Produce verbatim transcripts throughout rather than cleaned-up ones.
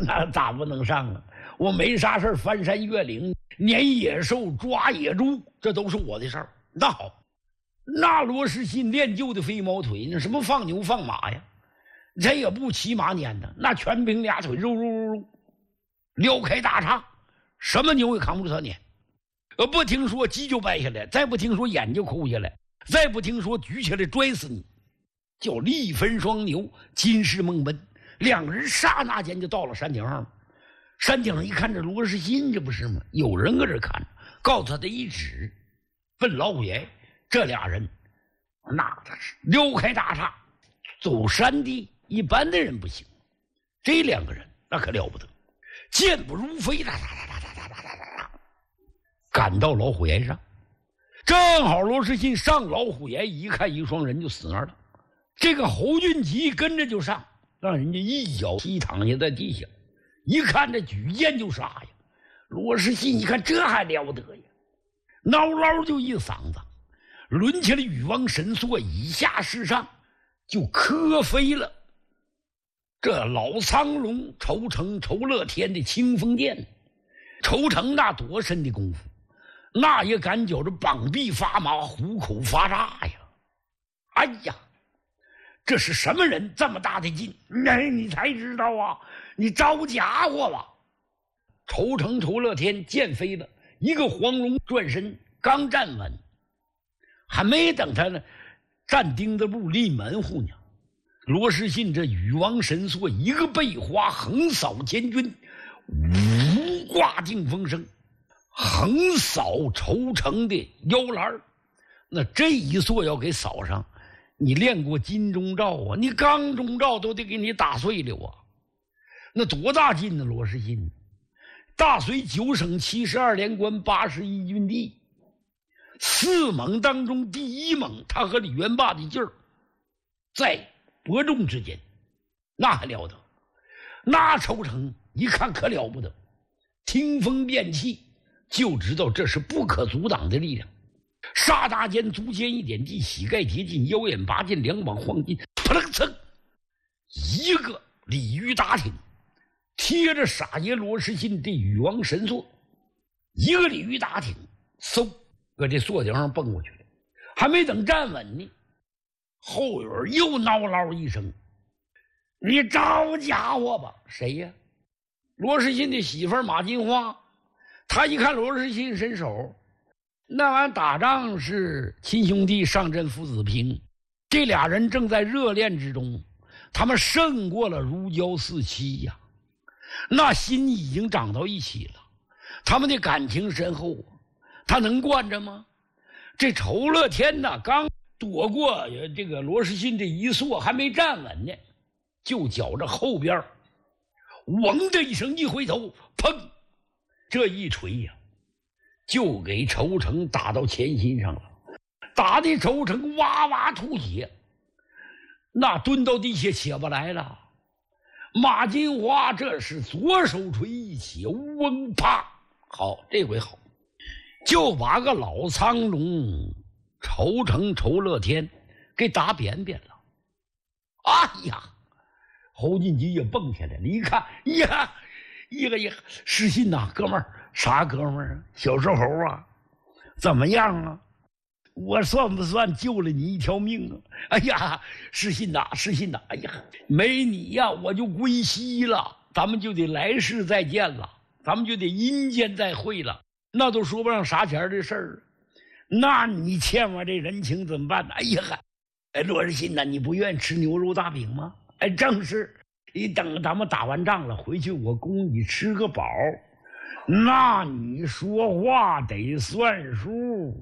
那咋不能上啊？我没啥事翻山越岭，撵野兽，抓野猪，这都是我的事儿。那好，那罗士信练就的飞毛腿，那什么放牛放马呀，这也不骑马撵的，那全凭俩腿肉肉肉肉，撩开大叉，什么牛也扛不住他撵。呃，不听说鸡就掰下来，再不听说眼就抠下来，再不听说举起来拽死你，叫力分双牛，金士孟奔。两个人刹那间就到了山顶上。山顶上一看，这罗士信这不是吗？有人搁这看着，告诉他的一指，奔老虎爷。这俩人那撩开大叉，走山地，一般的人不行。这两个人那可了不得，箭不如飞，哒哒哒哒哒哒哒哒哒，赶到老虎岩上。正好罗士信上老虎岩，一看一双人就死那儿了。这个侯俊吉跟着就上，让人家一脚踢躺下在地下。一看这举剑就杀呀，罗士信一看这还了得呀，嗷嗷就一嗓子，抡起了禹王神索，以下事上就磕飞了这老苍龙仇城仇乐天的清风剑。仇城那多深的功夫，那也敢觉着膀臂发麻，虎口发炸呀！哎呀，这是什么人这么大的劲？哎，你才知道啊，你招家伙吧！仇城仇乐天剑飞了，一个黄龙转身，刚站稳，还没等他呢站钉子步立门户呢，罗士信这禹王神索一个背花横扫千军，无挂定风声，横扫仇城的腰篮。那这一索要给扫上，你练过金钟罩啊，你钢钟罩都得给你打碎了啊！那多大劲呢？罗士信大隋九省七十二连关八十一军地，四猛当中第一猛，他和李元霸的劲儿在伯仲之间，那还了得！那仇城一看可了不得，听风变气，就知道这是不可阻挡的力量。刹那间，足尖一点地，膝盖贴近，腰眼拔进，两膀晃进，扑棱噌，一个鲤鱼打挺，贴着傻爷罗士信这禹王神索，一个鲤鱼打挺，嗖，搁这索顶上蹦过去了，还没等站稳呢，后边又嗷嗷一声：“你招家伙吧！”谁呀？罗士信的媳妇马金花。他一看罗士信伸手，那玩意打仗是亲兄弟上阵父子兵，这俩人正在热恋之中，他们胜过了如胶似漆呀，那心已经长到一起了，他们的感情深厚啊，他能惯着吗？这仇乐天呐，刚躲过这个罗士信这一索，还没站稳呢，就觉着后边嗡的一声一回头，砰，这一锤呀，就给仇城打到前心上了，打的仇城哇哇吐血，那蹲到地下起不来了。马金花这是左手锤一起，嗡啪，好，这回好，就把个老苍龙仇城仇乐天给打扁扁了。哎呀，侯进吉也蹦起来了，一看呀，一个一个士信呐，哥们儿，啥哥们儿啊？小时候啊，怎么样啊？我算不算救了你一条命啊？哎呀，士信呐，士信呐，哎呀，没你呀，我就归西了，咱们就得来世再见了，咱们就得阴间再会了，那都说不上啥钱的事儿。那你欠我这人情怎么办呢？哎呀，哎，罗士信呐，你不愿意吃牛肉大饼吗？哎，正是，你等咱们打完仗了，回去我供你吃个饱，那你说话得算数。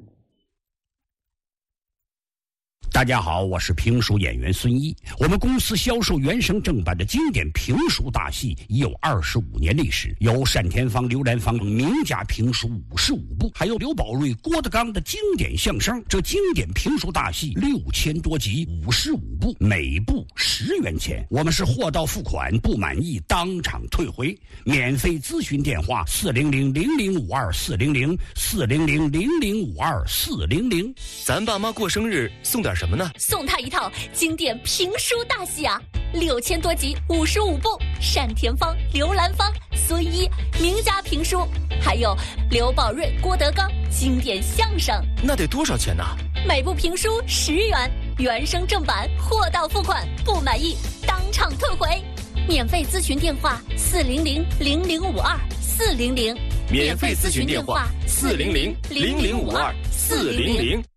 大家好，我是评书演员孙一。我们公司销售原声正版的经典评书大戏已有二十五年历史，有单田芳、刘兰芳名家评书五十五部，还有刘宝瑞、郭德纲的经典相声。这经典评书大戏六千多集，五十五部，每部十元钱。我们是货到付款，不满意当场退回。免费咨询电话：四零零零零五二四零零四零零零零五二四零零。 咱爸妈过生日送点什么？ 什么呢？ 送他一套经典评书大戏啊，六千多集，五十五部，单田芳、刘兰芳、孙一名家评书，还有刘宝瑞、郭德纲经典相声。 那得多少钱呢？ 每部评书十元，原声正版，货到付款，不满意当场退回。免费咨询电话：四零零零零五二四零零。 免费咨询电话：四零零零零五二四零零。